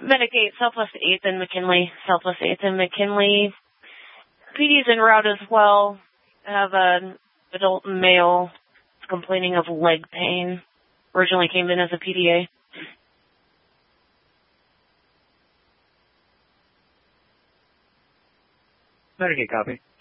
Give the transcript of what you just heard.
Medicate, Southwest 8th and McKinley. Southwest 8th and McKinley. PD's en route as well. I have an adult male complaining of leg pain. Originally came in as a PDA. Medicate, copy.